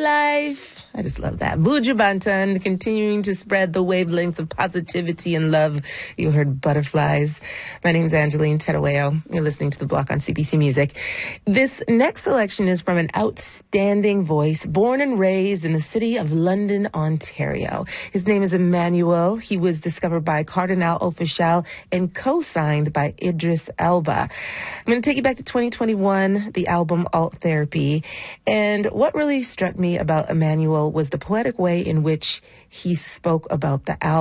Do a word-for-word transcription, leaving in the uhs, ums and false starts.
life. I just love that. Buju Banton, continuing to spread the wavelength of positivity and love. You heard Butterflies. My name's Angeline Terueo. You're listening to The Block on C B C Music. This next selection is from an outstanding voice, born and raised in the city of London, Ontario. His name is Emmanuel. He was discovered by Cardinal Offishall and co-signed by Idris Elba. I'm going to take you back to twenty twenty-one, the album Alt Therapy. And what really struck me about Emmanuel was the poetic way in which he spoke about the album.